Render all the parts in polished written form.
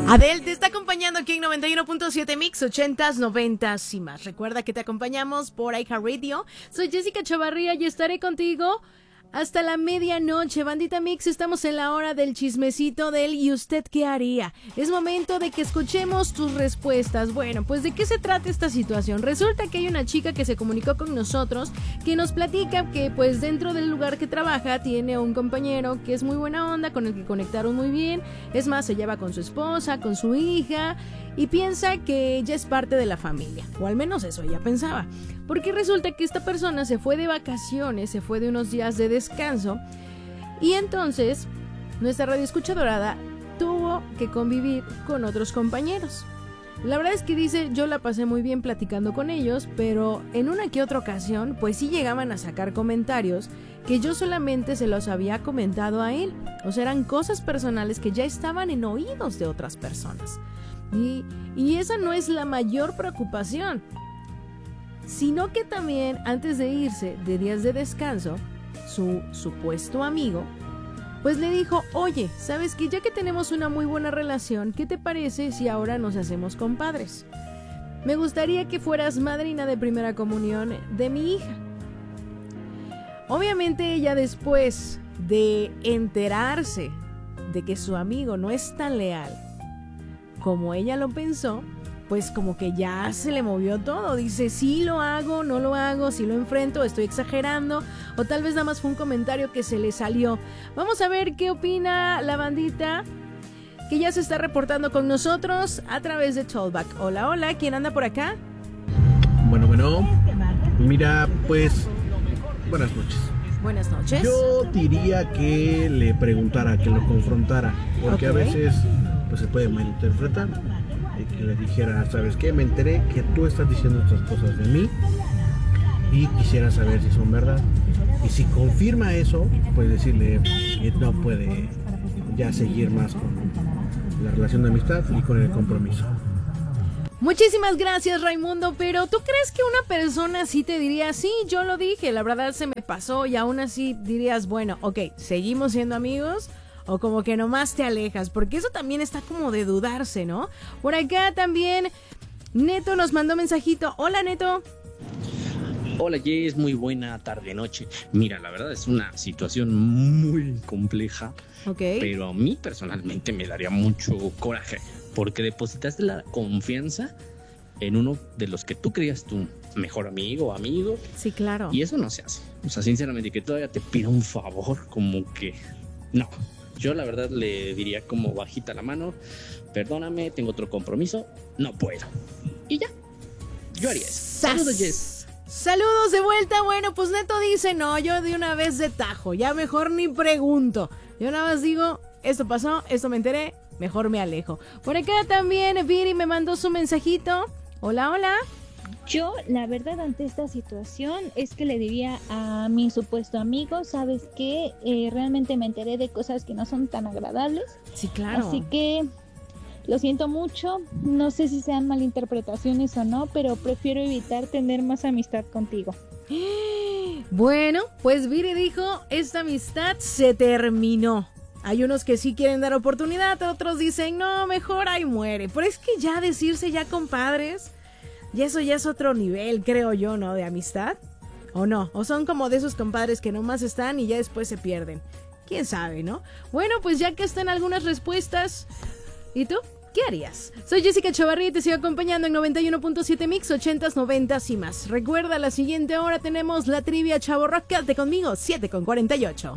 Adele te está acompañando aquí en 91.7 Mix, 80s, 90s y más. Recuerda que te acompañamos por iHeartRadio. Soy Jessica Chavarría y estaré contigo hasta la medianoche. Bandita Mix, estamos en la hora del chismecito del ¿y usted qué haría? Es momento de que escuchemos tus respuestas. Bueno, pues ¿de qué se trata esta situación? Resulta que hay una chica que se comunicó con nosotros que nos platica que pues dentro del lugar que trabaja tiene un compañero que es muy buena onda, con el que conectaron muy bien. Es más, se lleva con su esposa, con su hija y piensa que ella es parte de la familia, o al menos eso ella pensaba. Porque resulta que esta persona se fue de vacaciones, se fue de unos días de descanso y entonces nuestra radioescucha dorada tuvo que convivir con otros compañeros. La verdad es que dice, yo la pasé muy bien platicando con ellos, pero en una que otra ocasión pues sí llegaban a sacar comentarios que yo solamente se los había comentado a él. O sea, eran cosas personales que ya estaban en oídos de otras personas. Y esa no es la mayor preocupación, sino que también antes de irse de días de descanso, su supuesto amigo pues le dijo, oye, ¿sabes qué? Ya que tenemos una muy buena relación, ¿qué te parece si ahora nos hacemos compadres? Me gustaría que fueras madrina de primera comunión de mi hija. Obviamente ella, después de enterarse de que su amigo no es tan leal como ella lo pensó, pues como que ya se le movió todo. Dice, sí lo hago, no lo hago, sí lo enfrento, estoy exagerando, o tal vez nada más fue un comentario que se le salió. Vamos a ver qué opina la bandita que ya se está reportando con nosotros a través de Tollback. Hola, hola, ¿quién anda por acá? Bueno, mira, pues, buenas noches. Buenas noches. Yo diría que le preguntara, que lo confrontara, porque a veces pues se puede malinterpretar. Y que le dijera, ¿sabes qué? Me enteré que tú estás diciendo estas cosas de mí y quisiera saber si son verdad. Y si confirma eso, pues decirle que no puede ya seguir más con la relación de amistad y con el compromiso. Muchísimas gracias, Raimundo, pero ¿tú crees que una persona así te diría, sí, yo lo dije, la verdad se me pasó, y aún así dirías, bueno, ok, ¿seguimos siendo amigos? O como que nomás te alejas, porque eso también está como de dudarse, ¿no? Por acá también Neto nos mandó mensajito. Hola, Neto. Hola, Jess, muy buena tarde, noche. Mira, la verdad es una situación muy compleja, pero a mí personalmente me daría mucho coraje, porque depositaste la confianza en uno de los que tú creías tu mejor amigo o amigo. Sí, claro. Y eso no se hace. O sea, sinceramente, que todavía te pida un favor, como que no. Yo la verdad le diría como bajita la mano, perdóname, tengo otro compromiso, no puedo. Y ya, yo haría eso. Saludos, Jess. Saludos de vuelta. Bueno, pues Neto dice, no, yo de una vez de tajo, ya mejor ni pregunto. Yo nada más digo, esto pasó, esto me enteré, mejor me alejo. Por acá también Viri me mandó su mensajito. Hola, hola. Yo, la verdad, ante esta situación es que le diría a mi supuesto amigo, ¿sabes qué? Realmente me enteré de cosas que no son tan agradables. Sí, claro. Así que lo siento mucho, no sé si sean malinterpretaciones o no, pero prefiero evitar tener más amistad contigo. Bueno, pues Viri dijo, esta amistad se terminó. Hay unos que sí quieren dar oportunidad, otros dicen, no, mejor ahí muere. Pero es que ya decirse ya compadres, y eso ya es otro nivel, creo yo, ¿no? De amistad. ¿O no? O son como de esos compadres que nomás están y ya después se pierden. ¿Quién sabe, no? Bueno, pues ya que están algunas respuestas. ¿Y tú? ¿Qué harías? Soy Jessica Chavarría y te sigo acompañando en 91.7 Mix, 80s, 90s y más. Recuerda, a la siguiente hora tenemos la trivia Chavo Rock. Quédate conmigo, 7:48.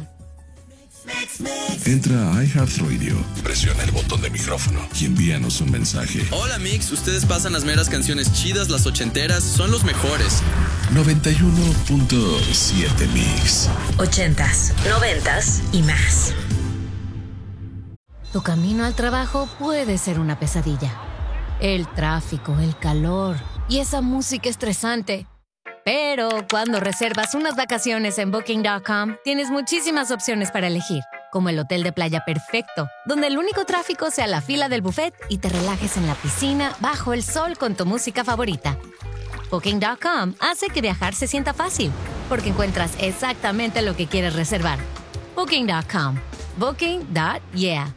Entra a iHeartRadio, presiona el botón de micrófono y envíanos un mensaje. Hola Mix, ustedes pasan las meras canciones chidas, las ochenteras, son los mejores. 91.7 Mix. 80s, 90s y más. Tu camino al trabajo puede ser una pesadilla. El tráfico, el calor y esa música estresante. Pero cuando reservas unas vacaciones en Booking.com, tienes muchísimas opciones para elegir, como el hotel de playa perfecto, donde el único tráfico sea la fila del buffet y te relajes en la piscina bajo el sol con tu música favorita. Booking.com hace que viajar se sienta fácil, porque encuentras exactamente lo que quieres reservar. Booking.com. Booking.yeah.